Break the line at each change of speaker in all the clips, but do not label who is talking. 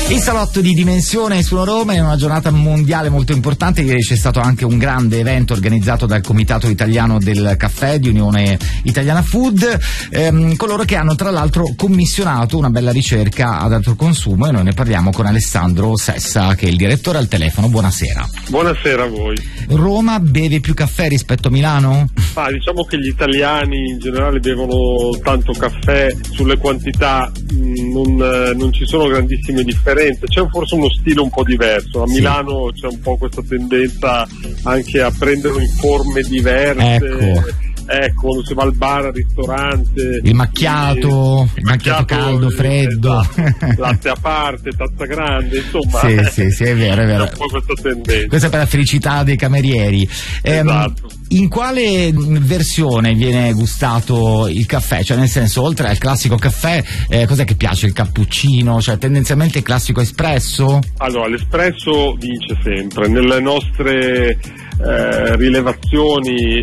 Il salotto di Dimensione su Roma è una giornata mondiale molto importante. Ieri c'è stato anche un grande evento organizzato dal Comitato Italiano del Caffè di Unione Italiana Food, coloro che hanno tra l'altro commissionato una bella ricerca ad alto consumo, e noi ne parliamo con Alessandro Sessa, che è il direttore, al telefono. Buonasera.
Buonasera a voi.
Roma beve più caffè rispetto a Milano?
Diciamo che gli italiani in generale bevono tanto caffè, sulle quantità non ci sono grandissime differenze, c'è forse uno stile un po' diverso. A Milano c'è un po' questa tendenza anche a prenderlo in forme diverse. Ecco, quando si va al bar, al ristorante,
il macchiato caldo, freddo,
latte a parte, tazza grande, insomma.
Sì, è vero.
C'è un po' questa tendenza.
Questa è per la felicità dei camerieri.
Esatto.
In quale versione viene gustato il caffè? Cioè, nel senso, oltre al classico caffè, cos'è che piace? Il cappuccino? Cioè, tendenzialmente il classico espresso?
Allora, l'espresso vince sempre. Nelle nostre rilevazioni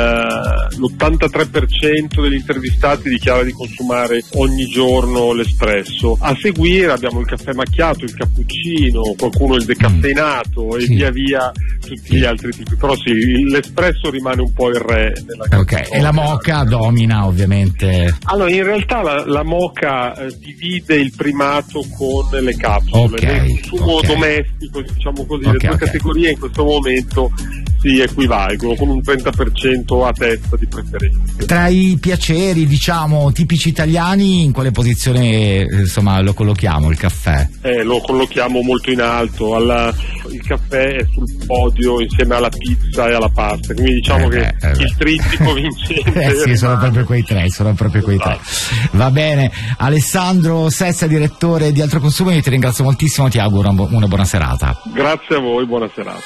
l'83% degli intervistati dichiara di consumare ogni giorno l'espresso. A seguire abbiamo il caffè macchiato, il cappuccino, qualcuno il decaffeinato e via via tutti gli altri tipi. Però l'espresso rimane un po' il re della
e la moka domina ovviamente.
Allora, in realtà la moka divide il primato con le capsule. Nel consumo domestico, diciamo così, le due categorie in questo momento si equivalgono, con un 30% a testa di preferenza.
Tra i piaceri, diciamo, tipici italiani, in quale posizione lo collochiamo il caffè?
Lo collochiamo molto in alto. Il caffè è sul podio insieme alla pizza e alla pasta, quindi diciamo che il trittico vincente.
Sono proprio quei tre. Va bene, Alessandro Sessa, direttore di Altro Consumo, io ti ringrazio moltissimo, ti auguro una buona serata.
Grazie a voi, buona serata.